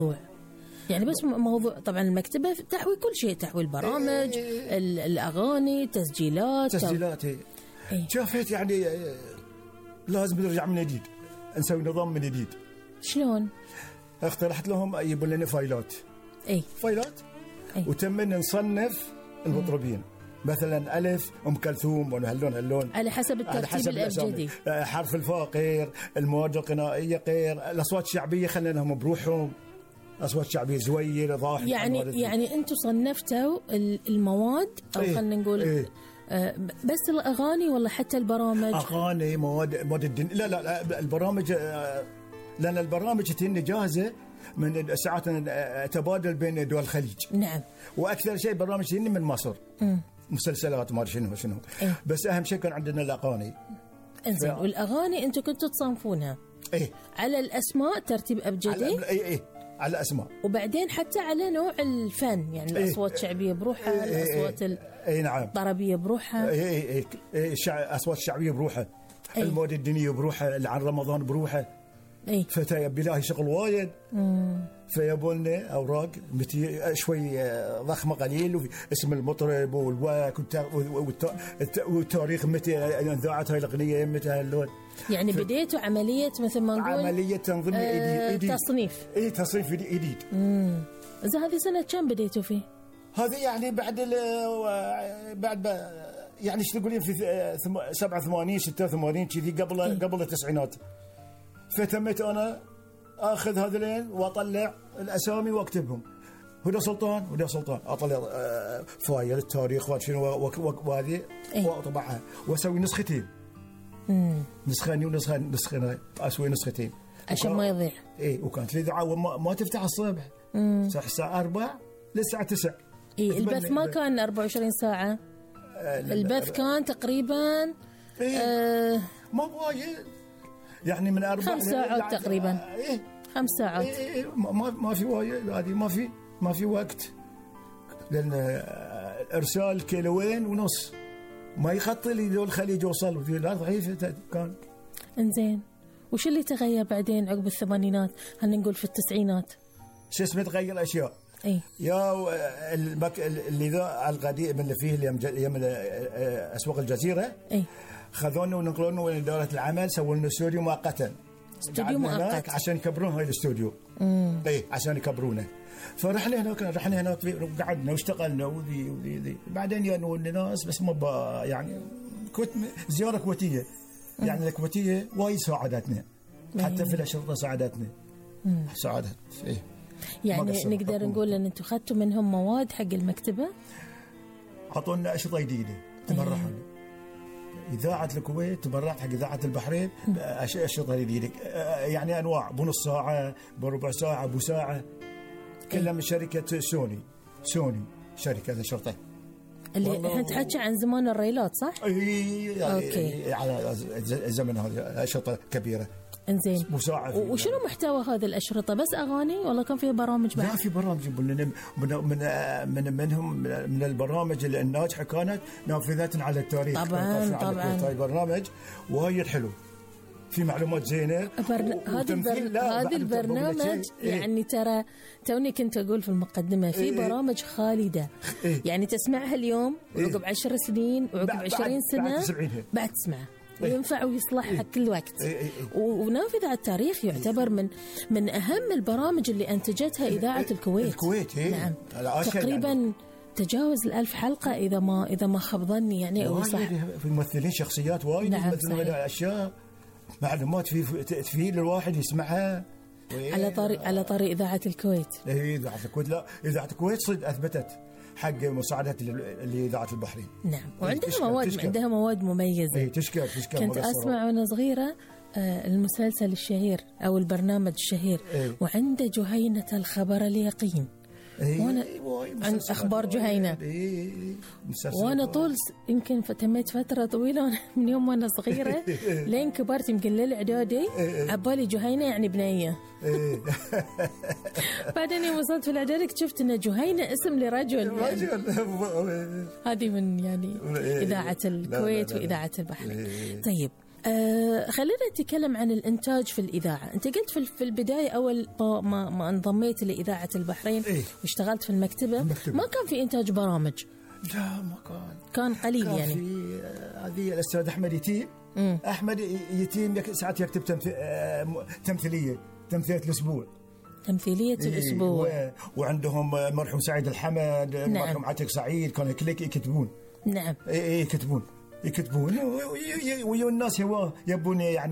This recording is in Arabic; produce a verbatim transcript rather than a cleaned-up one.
يعني بس موضوع طبعا المكتبة تحوي كل شيء، تحوي البرامج، الأغاني، تسجيلات تسجيلات هي. إيه؟ شافت يعني لازم نرجع من جديد، نسوي نظام من جديد. شلون؟ اقترحت لهم يجيبوا لنا فايلات. اي فايلات. أي. وتمنا نصنف المطربين، مثلا ألف أم كلثوم وهاللون هاللون على حسب الترتيب الأبجدي، حرف الفاء غير، المواد الغنائية غير، الأصوات الشعبية خليناهم بروحهم، أصوات شعبية زوير ضاحك. يعني يعني أنتم صنفتوا المواد أو إيه؟ خلينا نقول إيه؟ آه بس الأغاني ولا حتى البرامج؟ أغاني، مواد مواد الدين. لا لا لا البرامج، آه لأن البرامج تهني جاهزة من ساعات تبادل بين دول الخليج. نعم. وأكثر شيء برامج تهني من مصر. م. مسلسلات ما شنو شنو. إيه؟ بس أهم شيء كان عندنا الأغاني. انزين. والأغاني أنتم كنتوا تصنفونها إيه؟ على الأسماء ترتيب أبجدي؟ على إيه إيه على الأسماء، وبعدين حتى على نوع الفن، يعني إيه؟ الأصوات الشعبية بروحها، إيه؟ الأصوات إيه؟ إيه نعم، الطربية بروحها، إيه إيه إيه إيه الأصوات الشعبية بروحها، إيه؟ المواد الدينية بروحها، اللي عن رمضان بروحها. إيه؟ فتيب بلاهي شغل وايد. مم. فيبولنا أوراق متي شوي ضخمة قليل، اسم المطرب والوقت والتاريخ متى انذاعت هاي الأغنية متى هاللون. يعني ف... بديتوا عملية مثل ما نقول عملية تنظيم آه جديد، تصنيف. إيه تصنيف جديد. امم إذا هذه سنة كم بديتوا فيه؟ هذه يعني بعد بعد يعني ايش تقولين في سبعة وثمانين ستة وثمانين كذي، قبل إيه؟ قبل التسعينات. فتميت أنا أخذ هذين وأطلع الأسامي وأكتبهم، هدى سلطان هدى سلطان أطلع فايل التاريخ وشنو وهذه وأطبعها وأسوي نسختين. امم نسخاني ونسخة نسخة أسوي نسختين عشان ما يضيع. إيه. وكانت الإذاعة ما, ما تفتح الصبح، الساعة أربعة للساعة تسعة. إيه البث ما كان أربعة وعشرين ساعة. آه البث كان تقريبا إيه آه ما وايد، يعني من أربع خمس ساعات تقريبا. إيه خمس ساعات. إيه إيه ما ما في وايد، هذه ما في ما في وقت، لأن إرسال كيلوين ونص ما يخطي لي دول الخليج يوصل في الأرض ضعيفة كان. إنزين. وش اللي تغير بعدين عقب الثمانينات؟ هل نقول في التسعينات شو اسمه تغير أشياء. إيه؟ يا المك... اللي ذا القديم اللي فيه اليوم يوم أسواق الجزيرة. إيه؟ خذونا ونقلونا وإدارة العمل سووا لنا استوديو مؤقتا. استوديو مؤقت عشان يكبرون هاي الاستوديو. امم اي عشان يكبرونه. فرحنا هناك رحنا هناك وقعدنا واشتغلنا وذي وذي ذي. بعدين يانوا الناس بس ما يعني كنت زيارة كويتية. يعني الكويتية وايد ساعدتنا. حتى في الأشرطة ساعدتنا. ساعدت. إيه. يعني نقدر نقول ان انتم اخذتوا منهم مواد حق المكتبة؟ عطونا أشرطة جديدة تبرعوا. إذاعة الكويت تبرعت حق إذاعة البحرين أشرطة جديدة، يعني أنواع بنص ساعة بربع ساعة بو ساعة، كلها من شركة سوني. سوني شركة الشرطة اللي احنا تحكي عن زمان الريلات صح؟ اي يعني اوكي على الزمن هذا أشرطة كبيرة. انزين. وشنو محتوى هذه الأشرطة؟ بس أغاني ولا كان فيها برامج بعد؟ لا في برامج من من من منهم من البرامج الناجحة كانت نافذة على التاريخ. طبعا طبعا. هاي برنامج وايد حلو، في معلومات زينة. برن... هذا البر... هذا البرنامج يعني ترى توني كنت أقول في المقدمة في إيه؟ برامج خالدة. إيه؟ يعني تسمعها اليوم وعقب عشر سنين وعقب عشرين سنة بعد تسمعها وينفع ويصلح حق كل وقت. إيه إيه ونافذ على التاريخ يعتبر من من أهم البرامج اللي أنتجتها إذاعة الكويت. الكويت إيه؟ نعم تقريبا يعني. تجاوز الألف حلقة إذا ما إذا ما خاب ظني يعني أو صح. في ممثلين شخصيات وايد نعم يمثلون أشياء معلومات في تفيد الواحد يسمعها. على طريق على طريق إذاعة الكويت. إيه إذاعة الكويت. لا إذاعة الكويت صد أثبتت حق مساعدة لإذاعة البحرين. نعم وعندها مواد تشكر. عندها مواد مميزة. إيه تشكر تشكر. كنت أسمع وأنا صغيرة آه المسلسل الشهير أو البرنامج الشهير. إيه؟ وعند جهينة الخبر اليقين. إيه؟ وانا عن اخبار جهينه. إيه؟ وانا طول يمكن فتميت فتره طويله من يوم وانا صغيره لين كبرت يمكن للاعدادي عبالي جهينه يعني بنيه. بعدين يوم وصلت في الاعدادي شفت ان جهينه اسم لرجل. هذه من يعني اذاعه الكويت واذاعه البحرين. طيب آه خلينا نتكلم عن الإنتاج في الإذاعة. أنت قلت في في البداية أول ما ما انضميت لإذاعة البحرين إيه؟ واشتغلت في المكتبة, المكتبة ما كان في إنتاج برامج. لا ما كان كان قليل كان يعني. في هذه الأستاذ أحمد يتيم. مم. أحمد يتيم ساعات يكتب تمثيلية تمثيلية الأسبوع تمثيلية إيه الأسبوع و... وعندهم مرحوم سعيد الحمد. نعم. مرحوم عتيق سعيد كانوا كليك يكتبون. نعم إيه يكتبون يكتبون والناس هو يبون يعني